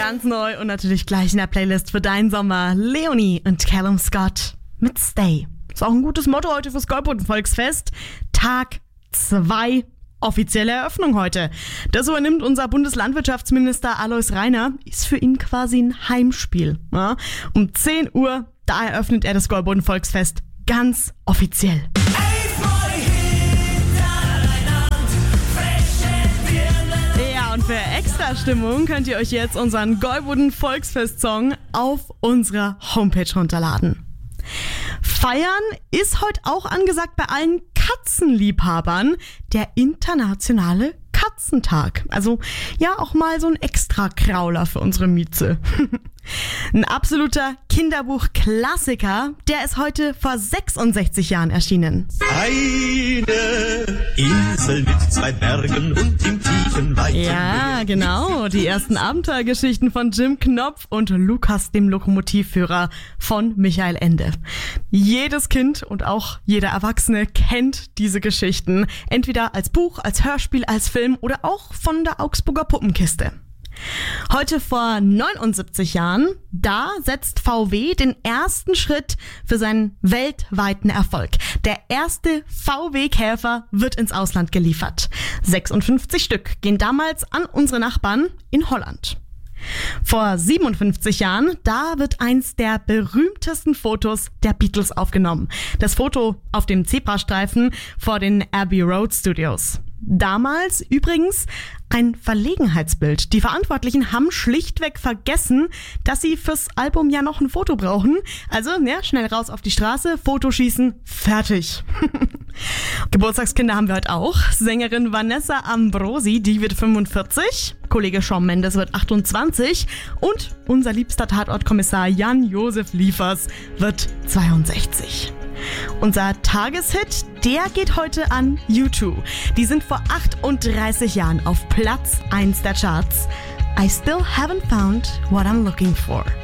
Ganz neu und natürlich gleich in der Playlist für deinen Sommer. Leonie und Callum Scott mit Stay. Ist auch ein gutes Motto heute fürs Golbboden-Volksfest. Tag 2. Offizielle Eröffnung heute. Das übernimmt unser Bundeslandwirtschaftsminister Alois Rainer. Ist für ihn quasi ein Heimspiel. Ja? Um 10 Uhr, da eröffnet er das Golbboden-Volksfest ganz offiziell. Ja, und für extra Stimmung könnt ihr euch jetzt unseren Golbboden-Volksfest-Song auf unserer Homepage runterladen. Feiern ist heute auch angesagt bei allen Katzenliebhabern, der internationale Katzentag. Also ja, auch mal so ein Extra-Krauler für unsere Mieze. Ein absoluter Kinderbuch-Klassiker, der ist heute vor 66 Jahren erschienen. Eine Insel mit 2 Bergen und im tiefen weiten Ja, genau. Die ersten Abenteuergeschichten von Jim Knopf und Lukas, dem Lokomotivführer, von Michael Ende. Jedes Kind und auch jeder Erwachsene kennt diese Geschichten. Entweder als Buch, als Hörspiel, als Film oder auch von der Augsburger Puppenkiste. Heute vor 79 Jahren, da setzt VW den ersten Schritt für seinen weltweiten Erfolg. Der erste VW-Käfer wird ins Ausland geliefert. 56 Stück gehen damals an unsere Nachbarn in Holland. Vor 57 Jahren, da wird eins der berühmtesten Fotos der Beatles aufgenommen. Das Foto auf dem Zebrastreifen vor den Abbey Road Studios. Damals übrigens ein Verlegenheitsbild. Die Verantwortlichen haben schlichtweg vergessen, dass sie fürs Album ja noch ein Foto brauchen. Also, ja, schnell raus auf die Straße, Fotoschießen, fertig. Geburtstagskinder haben wir heute auch. Sängerin Vanessa Ambrosi, die wird 45. Kollege Shawn Mendes wird 28. Und unser liebster Tatortkommissar Jan-Josef Liefers wird 62. Unser Tageshit, der geht heute an U2. Die sind vor 38 Jahren auf Platz 1 der Charts. I still haven't found what I'm looking for.